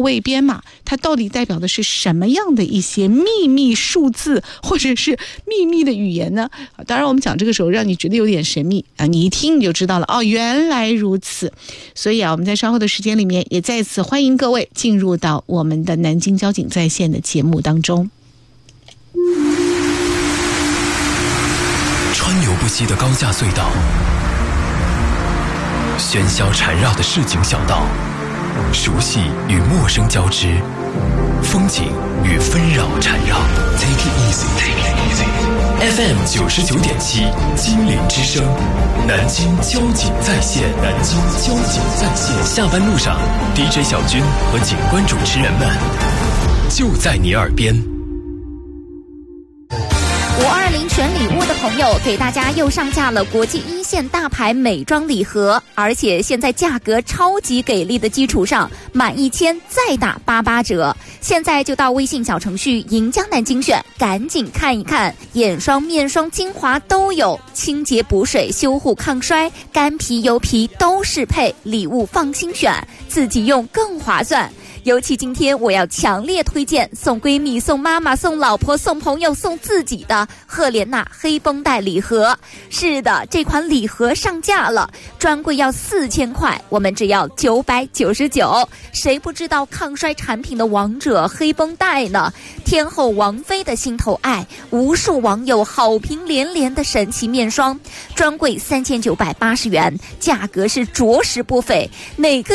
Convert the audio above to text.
位编码，它到底代表的是什么样的一些秘密数字或者是秘密的语言呢？当然我们讲这个时候让你觉得有点神秘啊，你一听你就知道了，原来如此。所以我们在稍后的时间里面也再次欢迎各位进入到我们的南京交警在线的节目当中。 川流不息的高架隧道，喧嚣缠绕的市井小道，熟悉与陌生交织，风景与纷扰缠绕。Take it easy, take it easy. FM 99.7，金陵之声，南京交警在线，南京交警在线。下班路上 ，DJ 小军和警官主持人们就在你耳边。 520全礼物的朋友，给大家又上架了国际一线大牌美妆礼盒，而且现在价格超级给力的基础上，满1000再打88折。现在就到微信小程序赢家南京选，赶紧看一看，眼霜、面霜、精华都有，清洁补水、修护抗衰，干皮油皮都适配，礼物放心选，自己用更划算。尤其今天我要强烈推荐送闺蜜、送妈妈、送老婆、送朋友、送自己的赫莲娜黑绷带礼盒。是的，这款礼盒上架了，专柜要4000块，我们只要999。谁不知道抗衰产品的王者黑绷带呢？天后王菲的心头爱，无数网友好评连连的神奇面霜，专柜3980元，价格是着实不菲。哪个